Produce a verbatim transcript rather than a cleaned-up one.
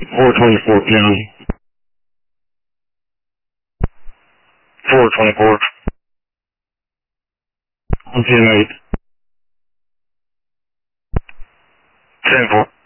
four twenty-four P M four twenty-four. one P M eight. ten four.